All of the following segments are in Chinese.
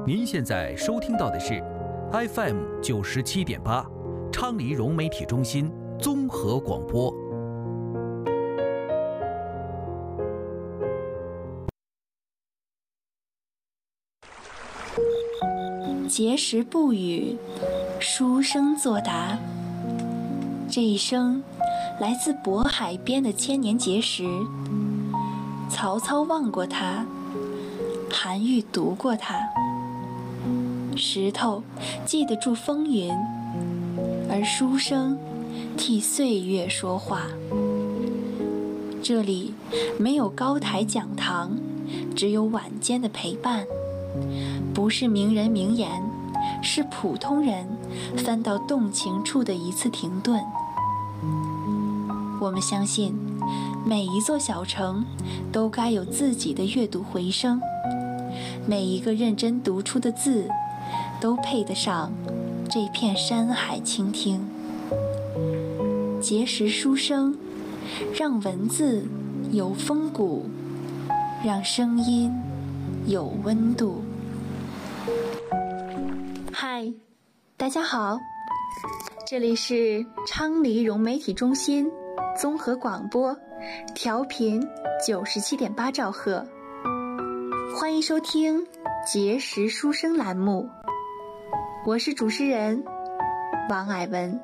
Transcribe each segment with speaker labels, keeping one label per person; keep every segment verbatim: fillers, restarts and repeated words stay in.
Speaker 1: 您现在收听到的是 F M 九十七点八，昌黎融媒体中心综合广播。
Speaker 2: 碣石不语，书生作答。这一声来自渤海边的千年碣石。曹操望过它，韩愈读过它。石头记得住风云，而书生替岁月说话。这里没有高台讲堂，只有晚间的陪伴。不是名人名言，是普通人翻到动情处的一次停顿。我们相信，每一座小城都该有自己的阅读回声，每一个认真读出的字都配得上这片山海倾听。碣石书声，让文字有风骨，让声音有温度。嗨，大家好，这里是昌黎融媒体中心综合广播，调频九十七点八兆赫，欢迎收听碣石书声栏目，我是主持人王蔼文。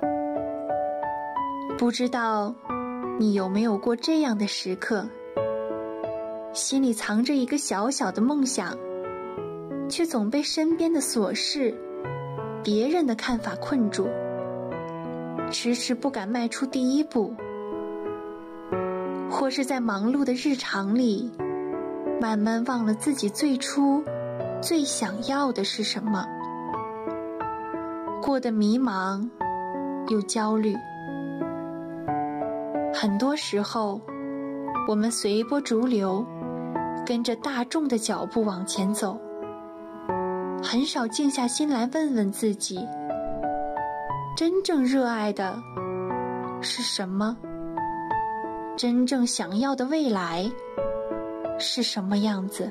Speaker 2: 不知道你有没有过这样的时刻，心里藏着一个小小的梦想，却总被身边的琐事、别人的看法困住，迟迟不敢迈出第一步。或是在忙碌的日常里，慢慢忘了自己最初最想要的是什么，过得迷茫又焦虑。很多时候，我们随波逐流，跟着大众的脚步往前走，很少静下心来问问自己，真正热爱的是什么？真正想要的未来是什么样子？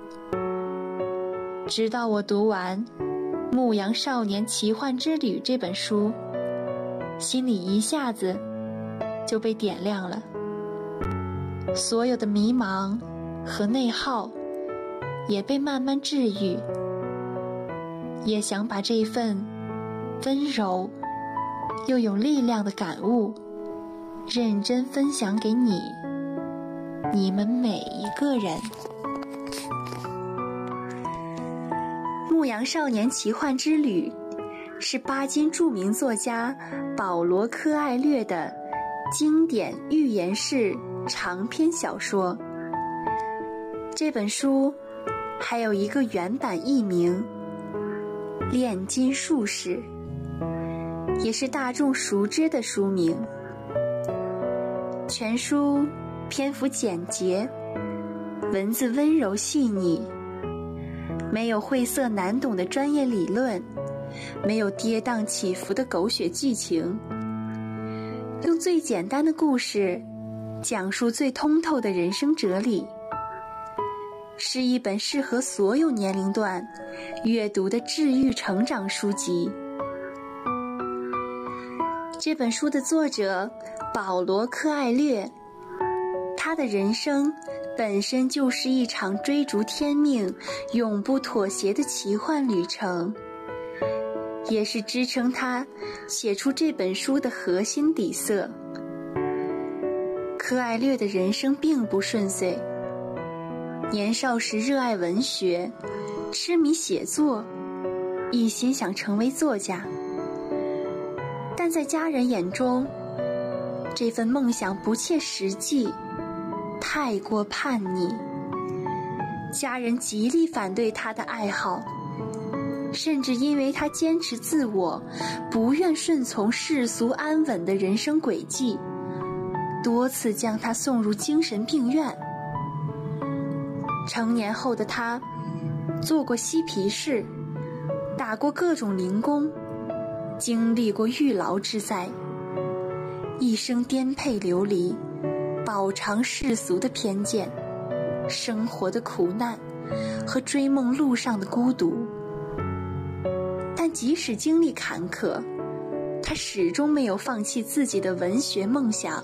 Speaker 2: 直到我读完《牧羊少年奇幻之旅》这本书，心里一下子就被点亮了。所有的迷茫和内耗也被慢慢治愈，也想把这一份温柔又有力量的感悟认真分享给你，你们每一个人。《牧羊少年奇幻之旅》是巴金著名作家保罗·柯艾略的经典寓言式长篇小说。这本书还有一个原版译名《炼金术士》，也是大众熟知的书名。全书篇幅简洁，文字温柔细腻，没有晦涩难懂的专业理论，没有跌宕起伏的狗血剧情，用最简单的故事讲述最通透的人生哲理，是一本适合所有年龄段阅读的治愈成长书籍。这本书的作者保罗·柯艾略，他的人生本身就是一场追逐天命、永不妥协的奇幻旅程，也是支撑他写出这本书的核心底色。柯艾略的人生并不顺遂，年少时热爱文学，痴迷写作，一心想成为作家。但在家人眼中，这份梦想不切实际，太过叛逆。家人极力反对他的爱好，甚至因为他坚持自我，不愿顺从世俗安稳的人生轨迹，多次将他送入精神病院。成年后的他，做过嬉皮士，打过各种零工，经历过狱牢之灾，一生颠沛流离，饱尝世俗的偏见，生活的苦难， 和追梦路上的孤独。但即使经历坎坷，他始终没有放弃自己的文学梦想。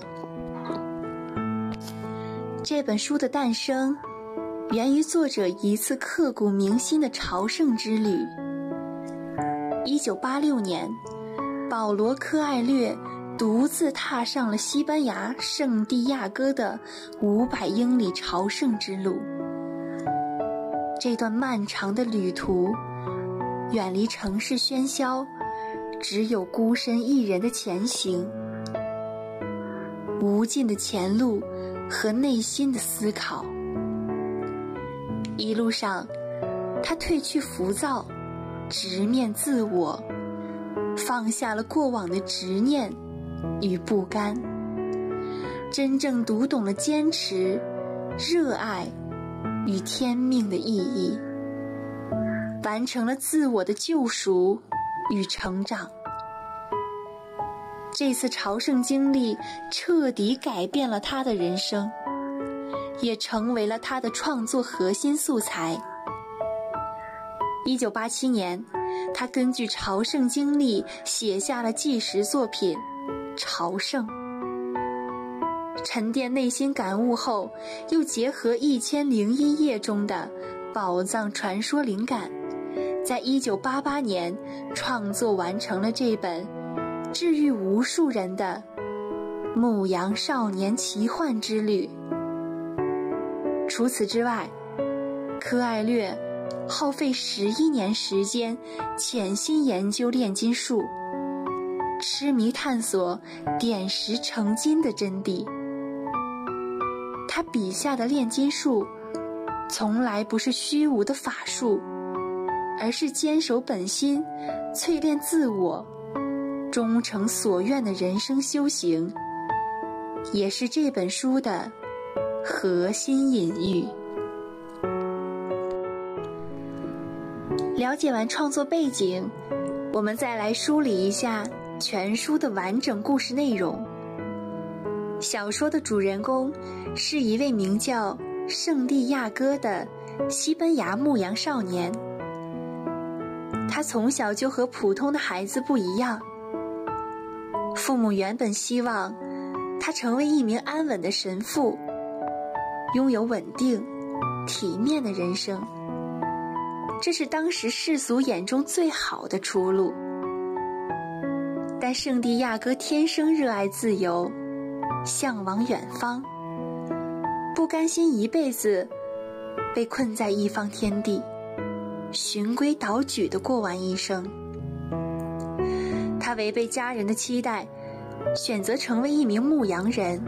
Speaker 2: 这本书的诞生源于作者一次刻骨铭心的朝圣之旅。一九八六年，保罗·科艾略独自踏上了西班牙圣地亚哥的五百英里朝圣之路。这段漫长的旅途，远离城市喧嚣，只有孤身一人的前行，无尽的前路和内心的思考。一路上，他褪去浮躁，直面自我，放下了过往的执念与不甘，真正读懂了坚持、热爱与天命的意义，完成了自我的救赎与成长。这次朝圣经历彻底改变了他的人生，也成为了他的创作核心素材。一九八七年，他根据朝圣经历写下了纪实作品《朝圣》。沉淀内心感悟后，又结合一千零一夜中的宝藏传说灵感，在一九八八年创作完成了这本治愈无数人的《牧羊少年奇幻之旅》。除此之外，科艾略耗费十一年时间潜心研究炼金术，痴迷探索点石成金的真谛。他笔下的炼金术从来不是虚无的法术，而是坚守本心、淬炼自我、终成所愿的人生修行，也是这本书的核心隐喻。了解完创作背景，我们再来梳理一下全书的完整故事内容。小说的主人公是一位名叫圣地亚哥的西班牙牧羊少年。他从小就和普通的孩子不一样，父母原本希望他成为一名安稳的神父，拥有稳定、体面的人生，这是当时世俗眼中最好的出路。但圣地亚哥天生热爱自由，向往远方，不甘心一辈子被困在一方天地，循规蹈矩地过完一生。他违背家人的期待，选择成为一名牧羊人。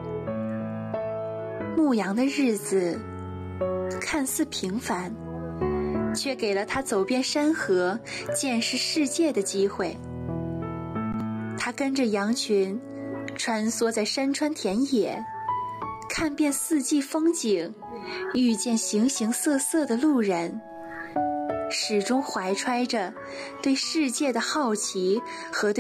Speaker 2: 牧羊的日子看似平凡，却给了他走遍山河、见识世界的机会。他跟着羊群穿梭在山川田野，看遍四季风景，遇见形形色色的路人，始终怀揣着对世界的好奇和对